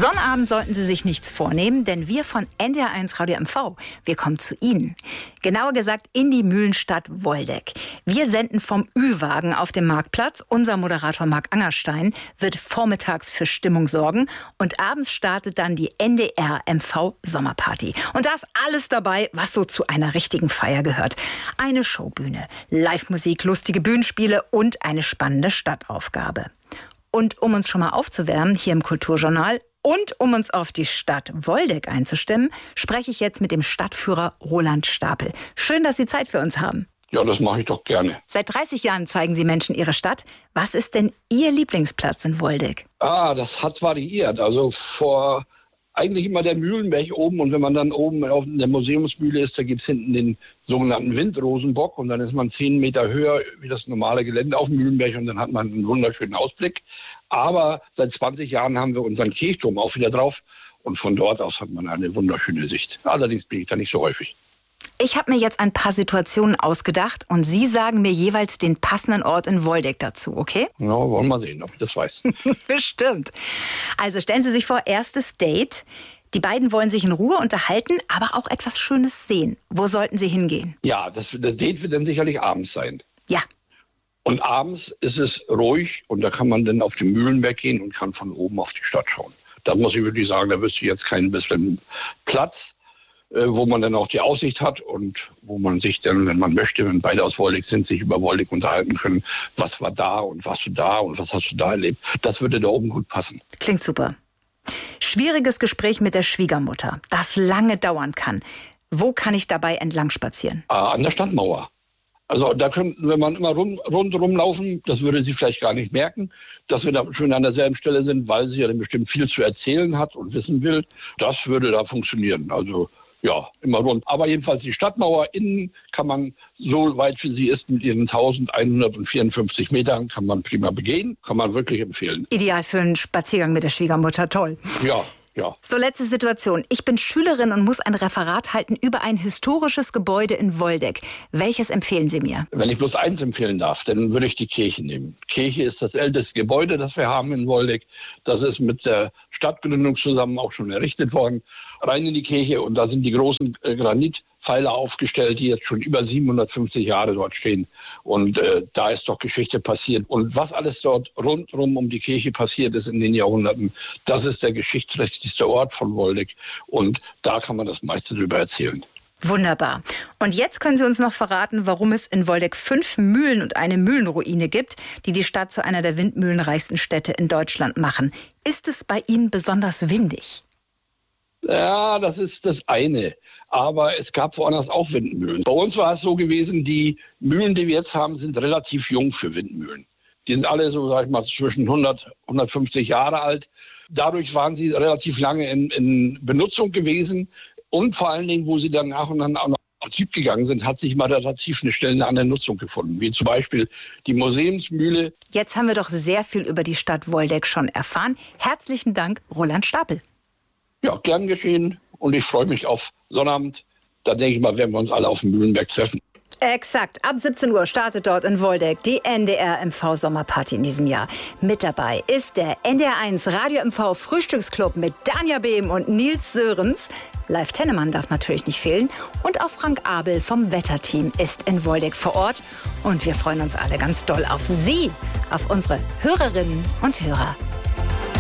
Sonnabend sollten Sie sich nichts vornehmen, denn wir von NDR1 Radio MV, wir kommen zu Ihnen. Genauer gesagt in die Mühlenstadt Woldeck. Wir senden vom Ü-Wagen auf dem Marktplatz. Unser Moderator Marc Angerstein wird vormittags für Stimmung sorgen und abends startet dann die NDR MV Sommerparty. Und da ist alles dabei, was so zu einer richtigen Feier gehört. Eine Showbühne, Live-Musik, lustige Bühnenspiele und eine spannende Stadtaufgabe. Und um uns schon mal aufzuwärmen hier im Kulturjournal und um uns auf die Stadt Woldeck einzustimmen, spreche ich jetzt mit dem Stadtführer Roland Stapel. Schön, dass Sie Zeit für uns haben. Ja, das mache ich doch gerne. Seit 30 Jahren zeigen Sie Menschen Ihre Stadt. Was ist denn Ihr Lieblingsplatz in Woldeck? Das hat variiert. Also eigentlich immer der Mühlenberg oben, und wenn man dann oben auf der Museumsmühle ist, da gibt es hinten den sogenannten Windrosenbock und dann ist man 10 Meter höher wie das normale Gelände auf dem Mühlenberg und dann hat man einen wunderschönen Ausblick. Aber seit 20 Jahren haben wir unseren Kirchturm auch wieder drauf und von dort aus hat man eine wunderschöne Sicht. Allerdings bin ich da nicht so häufig. Ich habe mir jetzt ein paar Situationen ausgedacht und Sie sagen mir jeweils den passenden Ort in Woldeck dazu, okay? Ja, wollen wir mal sehen, ob ich das weiß. Bestimmt. Also stellen Sie sich vor, erstes Date. Die beiden wollen sich in Ruhe unterhalten, aber auch etwas Schönes sehen. Wo sollten Sie hingehen? Ja, das Date wird dann sicherlich abends sein. Ja. Und abends ist es ruhig und da kann man dann auf den Mühlenberg gehen und kann von oben auf die Stadt schauen. Da muss ich wirklich sagen, da wüsste ich jetzt keinen besseren Platz, wo man dann auch die Aussicht hat und wo man sich dann, wenn man möchte, wenn beide aus Woldeck sind, sich über Woldeck unterhalten können. Was war da und warst du da und was hast du da erlebt? Das würde da oben gut passen. Klingt super. Schwieriges Gespräch mit der Schwiegermutter, das lange dauern kann. Wo kann ich dabei entlang spazieren? An der Stadtmauer. Also da wenn man immer rundherum laufen, das würde sie vielleicht gar nicht merken, dass wir da schön an derselben Stelle sind, weil sie ja dann bestimmt viel zu erzählen hat und wissen will. Das würde da funktionieren. Also ja, immer rund. Aber jedenfalls die Stadtmauer innen kann man, so weit wie sie ist, mit ihren 1154 Metern, kann man prima begehen. Kann man wirklich empfehlen. Ideal für einen Spaziergang mit der Schwiegermutter, toll. Ja. Ja. So, letzte Situation. Ich bin Schülerin und muss ein Referat halten über ein historisches Gebäude in Woldeck. Welches empfehlen Sie mir? Wenn ich bloß eins empfehlen darf, dann würde ich die Kirche nehmen. Kirche ist das älteste Gebäude, das wir haben in Woldeck. Das ist mit der Stadtgründung zusammen auch schon errichtet worden. Rein in die Kirche und da sind die großen Granitpfeiler aufgestellt, die jetzt schon über 750 Jahre dort stehen. Und da ist doch Geschichte passiert. Und was alles dort rundherum um die Kirche passiert ist in den Jahrhunderten, das ist der geschichtsträchtigste Ort von Woldeck. Und da kann man das meiste drüber erzählen. Wunderbar. Und jetzt können Sie uns noch verraten, warum es in Woldeck 5 Mühlen und eine Mühlenruine gibt, die die Stadt zu einer der windmühlenreichsten Städte in Deutschland machen. Ist es bei Ihnen besonders windig? Ja, das ist das eine. Aber es gab woanders auch Windmühlen. Bei uns war es so gewesen, die Mühlen, die wir jetzt haben, sind relativ jung für Windmühlen. Die sind alle so, sag ich mal, zwischen 100, 150 Jahre alt. Dadurch waren sie relativ lange in Benutzung gewesen. Und vor allen Dingen, wo sie dann nach und nach auch noch in Betrieb gegangen sind, hat sich mal relativ eine andere Nutzung gefunden. Wie zum Beispiel die Museumsmühle. Jetzt haben wir doch sehr viel über die Stadt Woldeck schon erfahren. Herzlichen Dank, Roland Stapel. Ja, gern geschehen. Und ich freue mich auf Sonnabend. Da denke ich mal, werden wir uns alle auf dem Mühlenberg treffen. Exakt. Ab 17 Uhr startet dort in Woldeck die NDR MV Sommerparty in diesem Jahr. Mit dabei ist der NDR1 Radio MV Frühstücksclub mit Danja Behm und Nils Sörens. Live Tennemann darf natürlich nicht fehlen. Und auch Frank Abel vom Wetterteam ist in Woldeck vor Ort. Und wir freuen uns alle ganz doll auf Sie, auf unsere Hörerinnen und Hörer.